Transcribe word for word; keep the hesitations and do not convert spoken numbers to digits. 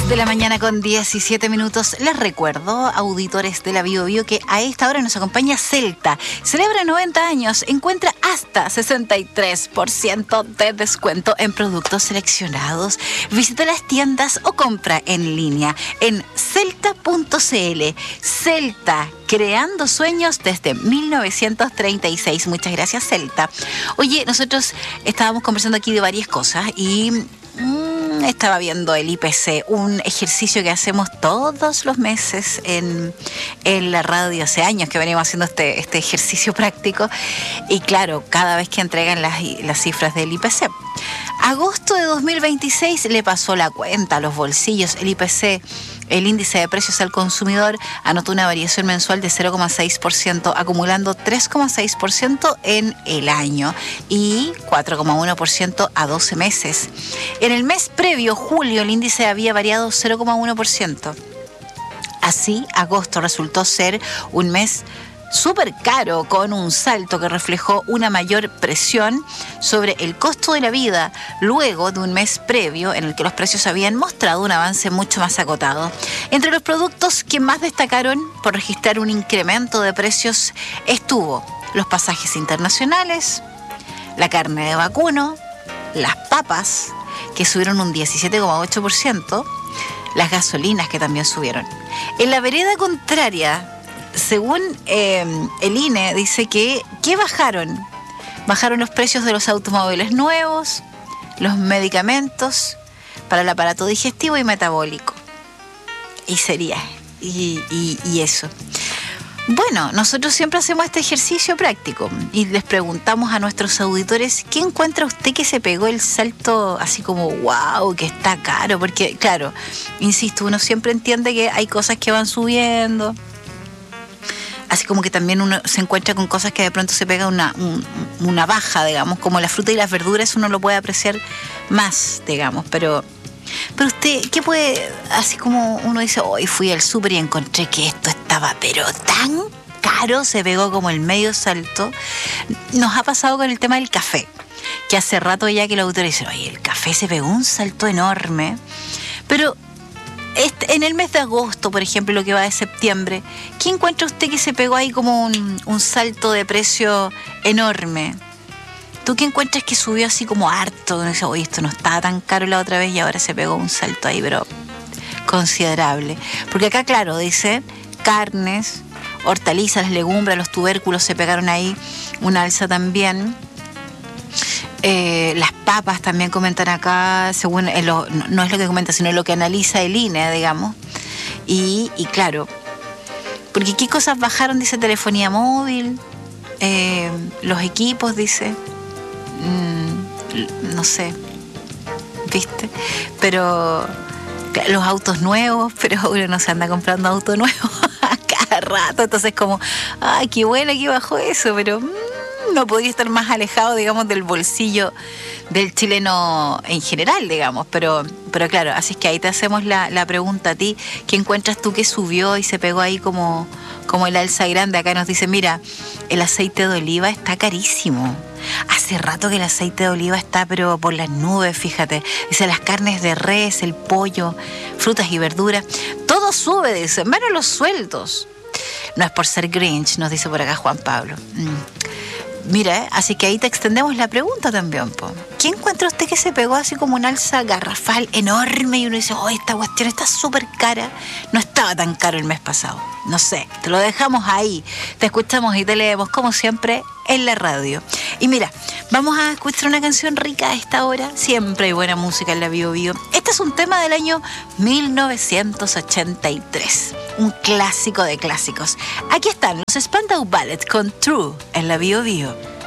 de la mañana con diecisiete minutos. Les recuerdo, auditores de la Bio Bio, que a esta hora nos acompaña Celta. Celebra noventa años. Encuentra hasta sesenta y tres por ciento de descuento en productos seleccionados. Visita las tiendas o compra en línea en celta punto c l. Celta, creando sueños desde mil novecientos treinta y seis. Muchas gracias, Celta. Oye, nosotros estábamos conversando aquí de varias cosas y mmm, estaba viendo el I P C, un ejercicio que hacemos todos los meses en, en la radio. Hace años que venimos haciendo este, este ejercicio práctico y claro, cada vez que entregan las, las cifras del I P C. Agosto de dos mil veintiséis le pasó la cuenta a los bolsillos. El I P C, el índice de precios al consumidor, anotó una variación mensual de cero coma seis por ciento, acumulando tres coma seis por ciento en el año y cuatro coma uno por ciento a doce meses. En el mes previo, julio, el índice había variado cero coma uno por ciento. Así, agosto resultó ser un mes súper caro, con un salto que reflejó una mayor presión sobre el costo de la vida, luego de un mes previo en el que los precios habían mostrado un avance mucho más acotado. Entre los productos que más destacaron por registrar un incremento de precios estuvo los pasajes internacionales, la carne de vacuno, las papas, que subieron un diecisiete coma ocho por ciento, las gasolinas, que también subieron. En la vereda contraria, según eh, el I N E, dice que, ¿qué bajaron? Bajaron los precios de los automóviles nuevos, los medicamentos para el aparato digestivo y metabólico. Y sería, y, y, y eso. Bueno, nosotros siempre hacemos este ejercicio práctico y les preguntamos a nuestros auditores, ¿qué encuentra usted que se pegó el salto así como wow, que está caro? Porque, claro, insisto, uno siempre entiende que hay cosas que van subiendo, así como que también uno se encuentra con cosas que de pronto se pega una, un, una baja, digamos, como la fruta y las verduras, uno lo puede apreciar más, digamos, pero, pero usted, ¿qué puede, así como uno dice, hoy fui al súper y encontré que esto estaba pero tan caro, se pegó como el medio salto? Nos ha pasado con el tema del café, que hace rato ya que los autores dicen, oye, el café se pegó un salto enorme, pero Este, en el mes de agosto, por ejemplo, lo que va de septiembre, ¿qué encuentra usted que se pegó ahí como un, un salto de precio enorme? ¿Tú qué encuentras que subió así como harto? Uno dice, oye, esto no estaba tan caro la otra vez y ahora se pegó un salto ahí, pero considerable. Porque acá, claro, dice carnes, hortalizas, las legumbres, los tubérculos se pegaron ahí una alza también. Eh, las papas también comentan acá, según eh, lo, no, no es lo que comenta, sino lo que analiza el I N E, digamos. Y, y claro, porque qué cosas bajaron, dice telefonía móvil, eh, los equipos, dice, mm, no sé, ¿viste? Pero los autos nuevos, pero uno no se anda comprando auto nuevo a cada rato, entonces como, ay, qué bueno que bajó eso, pero mmm, no podría estar más alejado, digamos, del bolsillo del chileno en general, digamos, pero, pero claro, así es que ahí te hacemos la, la pregunta a ti, ¿qué encuentras tú que subió y se pegó ahí como, como el alza grande? Acá nos dice, mira, el aceite de oliva está carísimo. Hace rato que el aceite de oliva está pero por las nubes, fíjate. Dice, las carnes de res, el pollo, frutas y verduras, todo sube, dice, menos los sueldos. No es por ser Grinch, nos dice por acá Juan Pablo. Mm. Mira, ¿eh? Así que ahí te extendemos la pregunta también, po. ¿Qué encuentra usted que se pegó así como un alza garrafal enorme y uno dice, oh, esta cuestión está súper cara? No estaba tan caro el mes pasado. No sé, te lo dejamos ahí. Te escuchamos y te leemos, como siempre, en la radio. Y mira, vamos a escuchar una canción rica a esta hora. Siempre hay buena música en la Bio Bio. Este es un tema del año mil novecientos ochenta y tres. Un clásico de clásicos. Aquí están los Spandau Ballet con True en la Bio Bio.